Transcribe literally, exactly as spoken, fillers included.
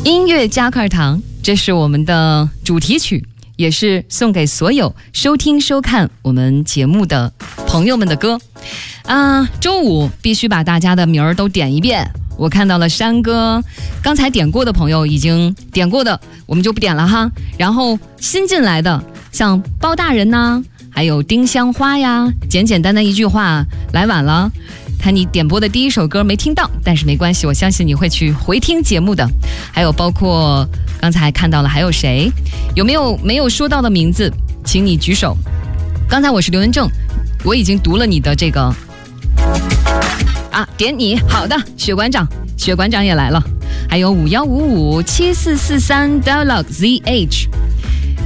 音乐加块糖，这是我们的主题曲，也是送给所有收听收看我们节目的朋友们的歌啊。周五必须把大家的名儿都点一遍。我看到了山哥刚才点过的朋友已经点过的我们就不点了哈，然后新进来的像包大人呐、啊，还有丁香花呀，简简单单一句话，来晚了，看你点播的第一首歌没听到，但是没关系，我相信你会去回听节目的。还有包括刚才看到了还有谁，有没有没有说到的名字请你举手。刚才我是刘文正，我已经读了你的这个啊，点你，好的，血馆长，血馆长也来了，还有五幺五五七四四三 Dialogue Z H